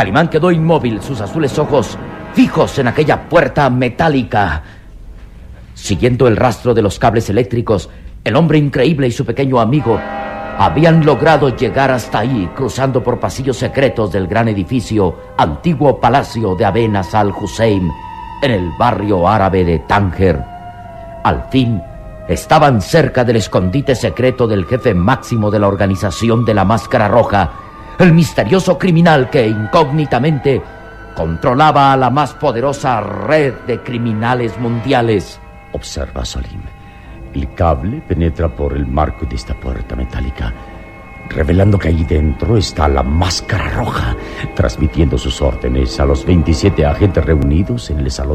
Calimán quedó inmóvil, sus azules ojos fijos en aquella puerta metálica. Siguiendo el rastro de los cables eléctricos, el hombre increíble y su pequeño amigo habían logrado llegar hasta ahí, cruzando por pasillos secretos del gran edificio, antiguo palacio de Avenas al-Hussein, en el barrio árabe de Tánger. Al fin, estaban cerca del escondite secreto del jefe máximo de la organización de la Máscara Roja, el misterioso criminal que incógnitamente controlaba a la más poderosa red de criminales mundiales. Observa, Salim. El cable penetra por el marco de esta puerta metálica, revelando que ahí dentro está la Máscara Roja, transmitiendo sus órdenes a los 27 agentes reunidos en el salón